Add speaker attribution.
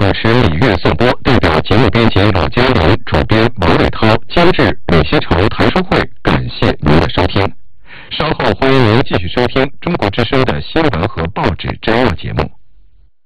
Speaker 1: 主持李月颂播，代表节目编辑老江林、主编王伟涛、监制李希成、谭书慧，感谢您的收听。稍后欢迎您继续收听中国之声的新闻和报纸摘要节目。